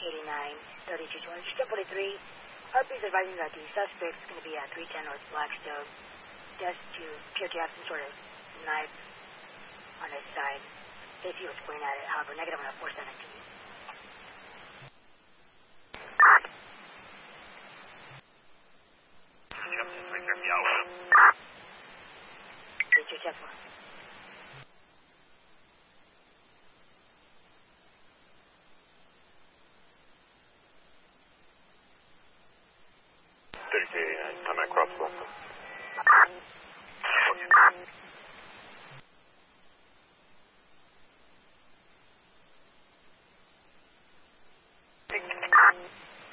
3243. RP's advising that the suspect is going to be at 310 North Blackstone. Just to appear to have some sort of knife on his side. Stacy was pointing at it, however, negative on a 417. 30, time across Boston.